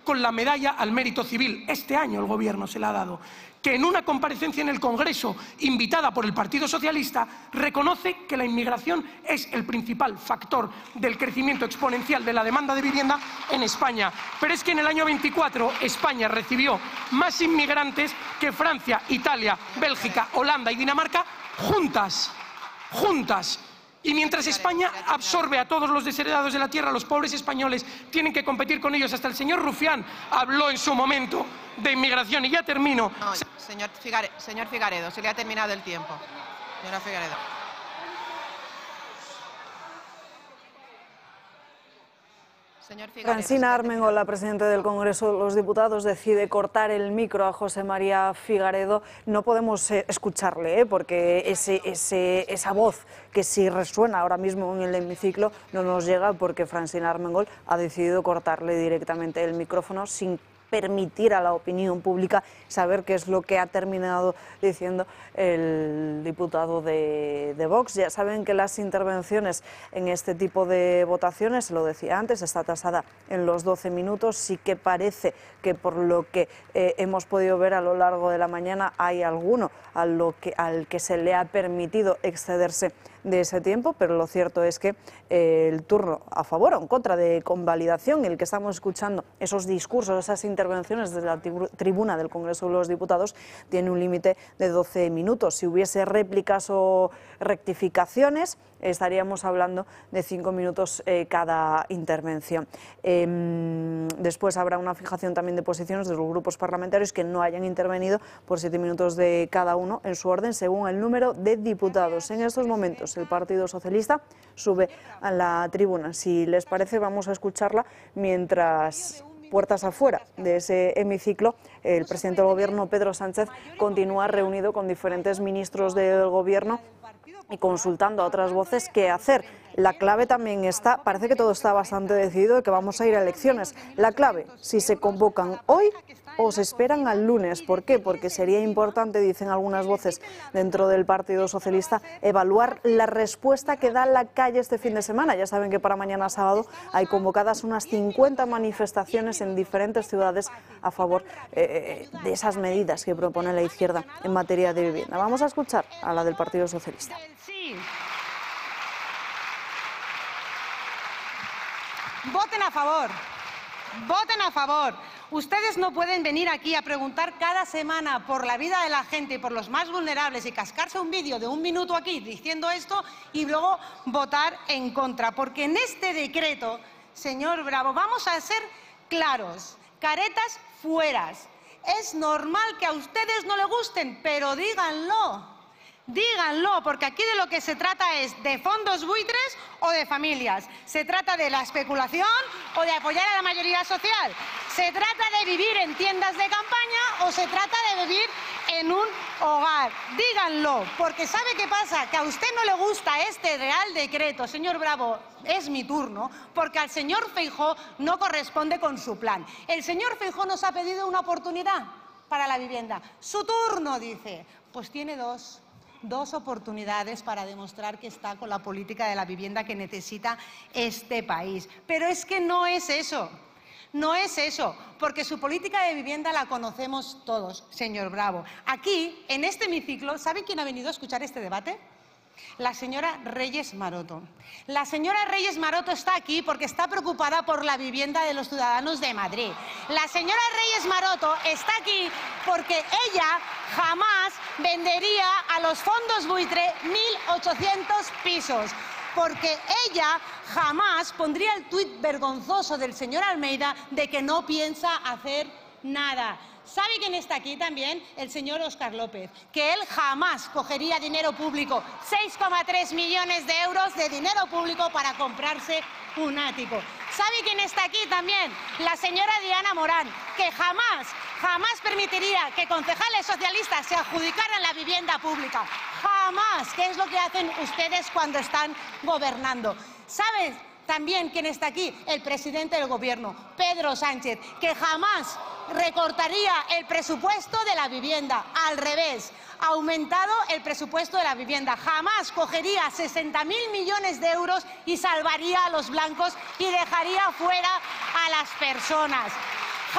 con la medalla al mérito civil. Este año el Gobierno se la ha dado. Que en una comparecencia en el Congreso, invitada por el Partido Socialista, reconoce que la inmigración es el principal factor del crecimiento exponencial de la demanda de vivienda en España. Pero es que en el año 24 España recibió más inmigrantes que Francia, Italia, Bélgica, Holanda y Dinamarca juntas. Y mientras España absorbe a todos los desheredados de la tierra, los pobres españoles tienen que competir con ellos. Hasta el señor Rufián habló en su momento de inmigración. Y ya termino. No, señor Figaredo, se le ha terminado el tiempo. Señora Figaredo. Francina Armengol, la presidenta del Congreso de los Diputados, decide cortar el micro a José María Figaredo. No podemos escucharle, porque esa voz que sí resuena ahora mismo en el hemiciclo no nos llega, porque Francina Armengol ha decidido cortarle directamente el micrófono sin permitir a la opinión pública saber qué es lo que ha terminado diciendo el diputado de Vox. Ya saben que las intervenciones en este tipo de votaciones, se lo decía antes, está tasada en los 12 minutos. Sí que parece que, por lo que hemos podido ver a lo largo de la mañana, hay alguno al que se le ha permitido excederse de ese tiempo, pero lo cierto es que el turno a favor o en contra de convalidación, el que estamos escuchando, esos discursos, esas intervenciones desde la tribuna del Congreso de los Diputados, tiene un límite de 12 minutos. Si hubiese réplicas o rectificaciones, estaríamos hablando de 5 minutos cada intervención. Después habrá una fijación también de posiciones de los grupos parlamentarios que no hayan intervenido, por 7 minutos de cada uno en su orden, según el número de diputados. En estos momentos el Partido Socialista sube a la tribuna. Si les parece, vamos a escucharla mientras, puertas afuera de ese hemiciclo, el presidente del Gobierno, Pedro Sánchez, continúa reunido con diferentes ministros del Gobierno y consultando a otras voces qué hacer. La clave también está, parece que todo está bastante decidido, de que vamos a ir a elecciones. La clave, si se convocan hoy o se esperan al lunes. ¿Por qué? Porque sería importante, dicen algunas voces dentro del Partido Socialista, evaluar la respuesta que da la calle este fin de semana. Ya saben que para mañana sábado hay convocadas unas 50 manifestaciones en diferentes ciudades a favor de esas medidas que propone la izquierda en materia de vivienda. Vamos a escuchar a la del Partido Socialista. Voten a favor, voten a favor. Ustedes no pueden venir aquí a preguntar cada semana por la vida de la gente y por los más vulnerables y cascarse un vídeo de 1 minuto aquí diciendo esto y luego votar en contra. Porque en este decreto, señor Bravo, vamos a ser claros, caretas fueras. Es normal que a ustedes no les gusten, pero díganlo. Díganlo, porque aquí de lo que se trata es de fondos buitres o de familias. Se trata de la especulación o de apoyar a la mayoría social. Se trata de vivir en tiendas de campaña o se trata de vivir en un hogar. Díganlo, porque ¿sabe qué pasa? Que a usted no le gusta este Real Decreto, señor Bravo, es mi turno, porque al señor Feijóo no corresponde con su plan. El señor Feijóo nos ha pedido una oportunidad para la vivienda. Su turno, dice. Pues tiene dos oportunidades para demostrar que está con la política de la vivienda que necesita este país. Pero es que no es eso. No es eso, porque su política de vivienda la conocemos todos, señor Bravo. Aquí, en este hemiciclo, ¿saben quién ha venido a escuchar este debate? La señora Reyes Maroto. La señora Reyes Maroto está aquí porque está preocupada por la vivienda de los ciudadanos de Madrid. La señora Reyes Maroto está aquí porque ella jamás vendería a los fondos buitre 1.800 pisos. Porque ella jamás pondría el tuit vergonzoso del señor Almeida de que no piensa hacer nada. ¿Sabe quién está aquí también? El señor Óscar López, que él jamás cogería dinero público, 6,3 millones de euros de dinero público para comprarse un ático. ¿Sabe quién está aquí también? La señora Diana Morán, que jamás permitiría que concejales socialistas se adjudicaran la vivienda pública. Jamás, que es lo que hacen ustedes cuando están gobernando. ¿Sabes también quién está aquí? El presidente del Gobierno, Pedro Sánchez, que jamás recortaría el presupuesto de la vivienda. Al revés, ha aumentado el presupuesto de la vivienda. Jamás cogería 60.000 millones de euros y salvaría a los blancos y dejaría fuera a las personas.